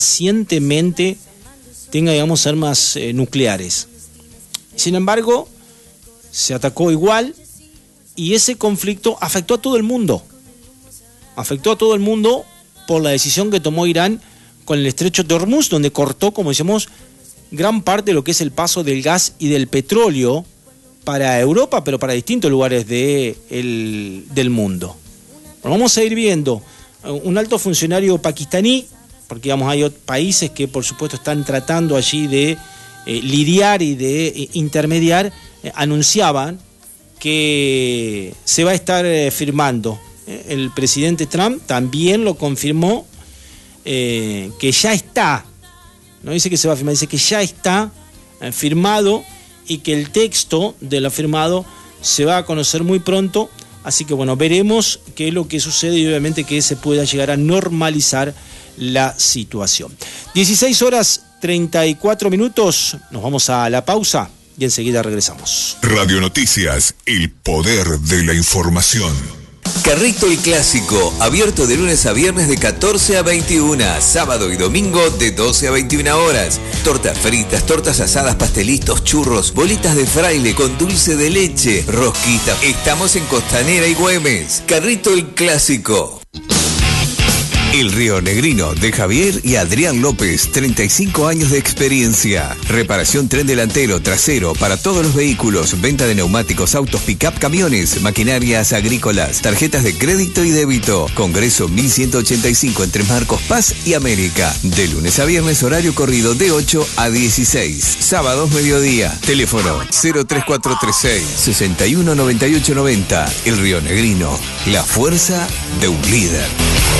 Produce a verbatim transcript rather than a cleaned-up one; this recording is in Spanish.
recientemente tenga, digamos, armas eh, nucleares. Sin embargo, se atacó igual y ese conflicto afectó a todo el mundo. Afectó a todo el mundo por la decisión que tomó Irán con el estrecho de Hormuz, donde cortó, como decimos, gran parte de lo que es el paso del gas y del petróleo para Europa, pero para distintos lugares de el, del mundo. Bueno, vamos a ir viendo un alto funcionario pakistaní, porque digamos, hay países que por supuesto están tratando allí de eh, lidiar y de eh, intermediar, eh, anunciaban que se va a estar eh, firmando. Eh, el presidente Trump también lo confirmó, eh, que ya está, no dice que se va a firmar, dice que ya está eh, firmado y que el texto de lo firmado se va a conocer muy pronto. Así que bueno, veremos qué es lo que sucede y obviamente que se pueda llegar a normalizar la situación. dieciséis horas treinta y cuatro minutos, nos vamos a la pausa y enseguida regresamos. Radio Noticias, el poder de la información. Carrito el Clásico, abierto de lunes a viernes de catorce a veintiuna, sábado y domingo de doce a veintiuna horas. Tortas fritas, tortas asadas, pastelitos, churros, bolitas de fraile con dulce de leche, rosquita. Estamos en Costanera y Güemes. Carrito el Clásico. El Río Negrino, de Javier y Adrián López, treinta y cinco años de experiencia. Reparación tren delantero, trasero, para todos los vehículos, venta de neumáticos, autos, pick-up, camiones, maquinarias agrícolas, tarjetas de crédito y débito. Congreso mil ciento ochenta y cinco entre Marcos Paz y América. De lunes a viernes, horario corrido de ocho a dieciséis. Sábados, mediodía. Teléfono cero tres cuatro tres seis, seis uno nueve ocho nueve cero. El Río Negrino, la fuerza de un líder.